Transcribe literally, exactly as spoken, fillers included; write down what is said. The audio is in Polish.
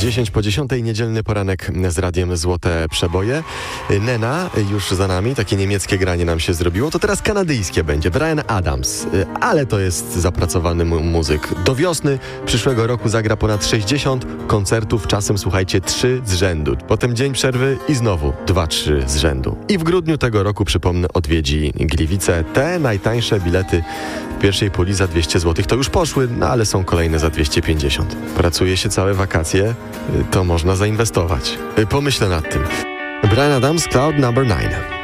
dziesięć po dziesiątej, niedzielny poranek z radiem Złote Przeboje. Nena już za nami, takie niemieckie granie nam się zrobiło, to teraz kanadyjskie będzie. Bryan Adams, ale to jest zapracowany mu- muzyk. Do wiosny przyszłego roku zagra ponad sześćdziesiąt koncertów, czasem słuchajcie, trzy z rzędu. Potem dzień przerwy i znowu dwa, trzy z rzędu. I w grudniu tego roku, przypomnę, odwiedzi Gliwice. Te najtańsze bilety w pierwszej puli za dwieście złotych to już poszły, no ale są kolejne za dwieście pięćdziesiąt. Pracuje się całe wakacje, to można zainwestować. Pomyślę nad tym. Bryan Adams, Cloud number nine.